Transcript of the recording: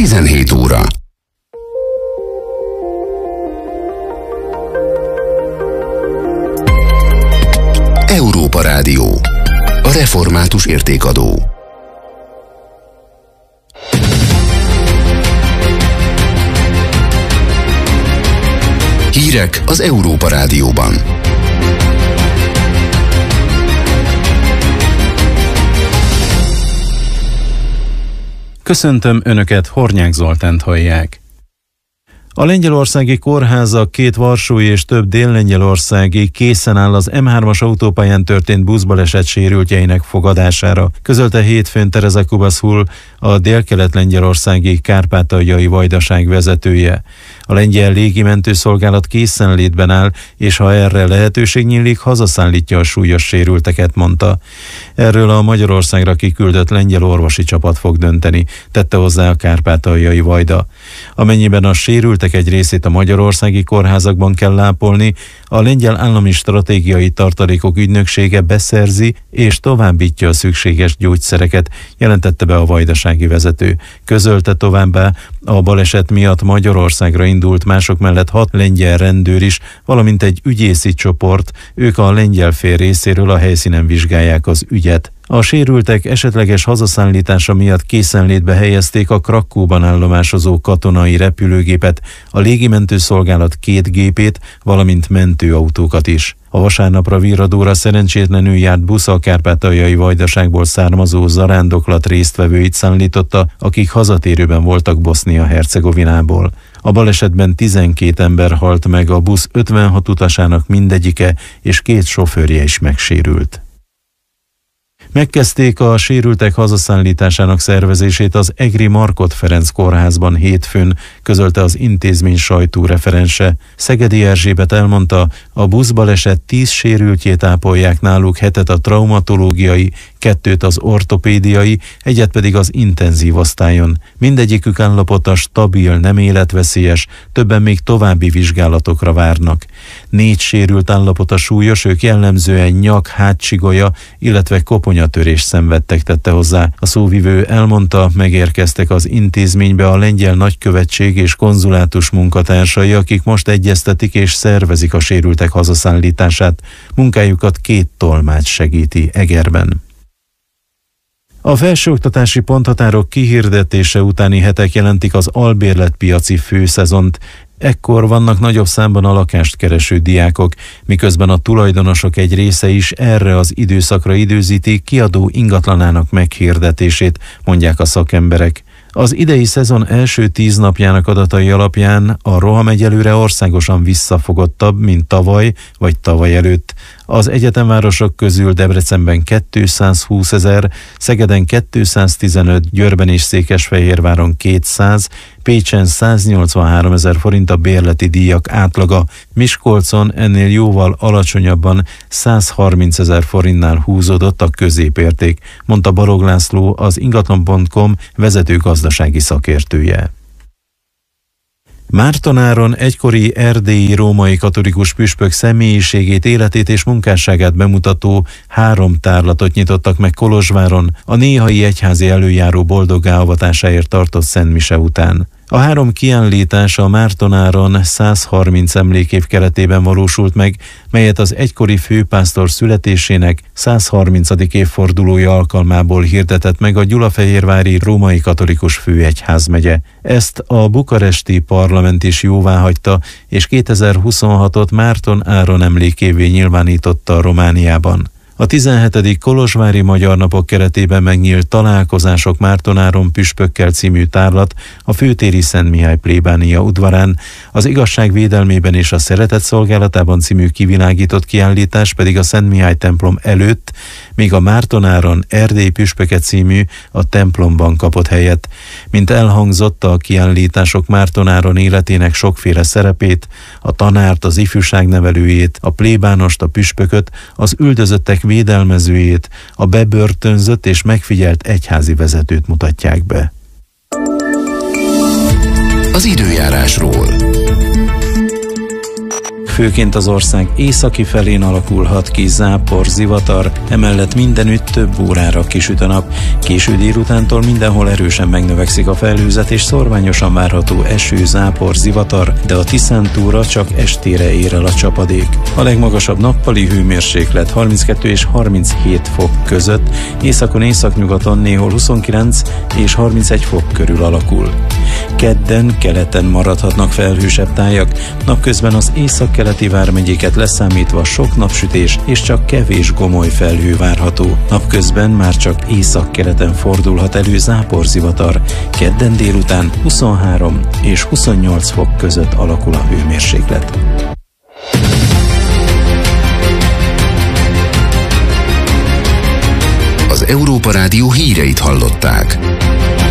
17 óra. Európa Rádió. A református értékadó. Hírek az Európa Rádióban. Köszöntöm Önöket, Hornyák Zoltánt hallják. A lengyelországi kórháza 2 varsói és több dél-lengyelországi készen áll az M3-as autópályán történt buszbaleset sérültjeinek fogadására, közölte hétfőn Tereza Kubaszul, a délkelet-lengyelországi Kárpátaljai vajdaság vezetője. A lengyel légimentőszolgálat készenlétben áll, és ha erre lehetőség nyílik, hazaszállítja a súlyos sérülteket, mondta. Erről a Magyarországra kiküldött lengyel orvosi csapat fog dönteni, tette hozzá a Kárpátaljai Vajda. Amennyiben a sérültek egy részét a magyarországi kórházakban kell ápolni, a lengyel állami stratégiai tartalékok ügynöksége beszerzi és továbbítja a szükséges gyógyszereket, jelentette be a vajdasági vezető. Közölte továbbá, a baleset miatt Magyarországra indult mások mellett 6 lengyel rendőr is, valamint egy ügyészi csoport, ők a lengyel fél részéről a helyszínen vizsgálják az ügyet. A sérültek esetleges hazaszállítása miatt készenlétbe helyezték a Krakóban állomásozó katonai repülőgépet, a légimentőszolgálat 2 gépét, valamint mentőautókat is. A vasárnapra virradóra szerencsétlenül járt busz a kárpátaljai vajdaságból származó zarándoklat résztvevőit szállította, akik hazatérőben voltak Bosznia-Hercegovinából. A balesetben 12 ember halt meg, a busz 56 utasának mindegyike és 2 sofőrje is megsérült. Megkezdték a sérültek hazaszállításának szervezését az egri Markhot Ferenc kórházban hétfőn, közölte az intézmény sajtóreferense. Szegedi Erzsébet elmondta, a buszbaleset 10 sérültjét ápolják náluk, 7 a traumatológiai, 2 az ortopédiai, 1 pedig az intenzív osztályon. Mindegyikük állapota stabil, nem életveszélyes, többen még további vizsgálatokra várnak. 4 sérült állapota súlyos, ők jellemzően nyak, hátcsigolya, illetve koponyatörés szenvedtek, tette hozzá. A szóvivő elmondta, megérkeztek az intézménybe a lengyel nagykövetség és konzulátus munkatársai, akik most egyeztetik és szervezik a sérültek hazaszállítását. Munkájukat 2 tolmács segíti Egerben. A felsőoktatási ponthatárok kihirdetése utáni hetek jelentik az albérletpiaci főszezont. Ekkor vannak nagyobb számban a lakást kereső diákok, miközben a tulajdonosok egy része is erre az időszakra időzíti kiadó ingatlanának meghirdetését, mondják a szakemberek. Az idei szezon első 10 napjának adatai alapján a roham egyelőre országosan visszafogottabb, mint tavaly vagy tavaly előtt. Az egyetemvárosok közül Debrecenben 220 000, Szegeden 215, Győrben és Székesfehérváron 200, Pécsen 183 000 forint a bérleti díjak átlaga, Miskolcon ennél jóval alacsonyabban 130 000 forintnál húzódott a középérték, mondta Balogh László, az ingatlan.com vezető gazdasági szakértője. Mártonáron egykori erdélyi római katolikus püspök személyiségét, életét és munkásságát bemutató 3 tárlatot nyitottak meg Kolozsváron a néhai egyházi előjáró boldoggá avatásáért tartott szentmise után. A 3 kiállítás a Mártonáron 130 emlékév keretében valósult meg, melyet az egykori főpásztor születésének 130. évfordulója alkalmából hirdetett meg a Gyulafehérvári Római Katolikus Főegyházmegye. Ezt a bukaresti parlament is jóváhagyta, és 2026-ot Márton Áron emlékévé nyilvánította Romániában. A 17. Kolozsvári Magyar Napok keretében megnyílt Találkozások Mártonáron püspökkel című tárlat a főtéri Szent Mihály plébánia udvarán, az Igazság védelmében és a Szeretet szolgálatában című kivilágított kiállítás pedig a Szent Mihály templom előtt, míg a Mártonáron Erdély püspöke című a templomban kapott helyet. Mint elhangzott, a kiállítások Mártonáron életének sokféle szerepét, a tanárt, az ifjúságnevelőjét, a plébánost, a püspököt, az üldözöttek védelmezőjét, a bebörtönzött és megfigyelt egyházi vezetőt mutatják be. Az időjárásról. Főként az ország északi felén alakulhat ki zápor, zivatar, emellett mindenütt több órára kisüt a nap. Késő délutántól mindenhol erősen megnövekszik a felhőzet, és szorványosan várható eső, zápor, zivatar, de a Tiszántúra csak estére ér el a csapadék. A legmagasabb nappali hőmérséklet 32 és 37 fok között, északon, északnyugaton néhol 29 és 31 fok körül alakul. Kedden keleten maradhatnak felhősebb tájak, napközben az északkeleti vármegyéket leszámítva sok napsütés és csak kevés gomoly felhő várható. Napközben már csak északkeleten fordulhat elő záporzivatar, kedden délután 23 és 28 fok között alakul a hőmérséklet. Az Európa Rádió híreit hallották.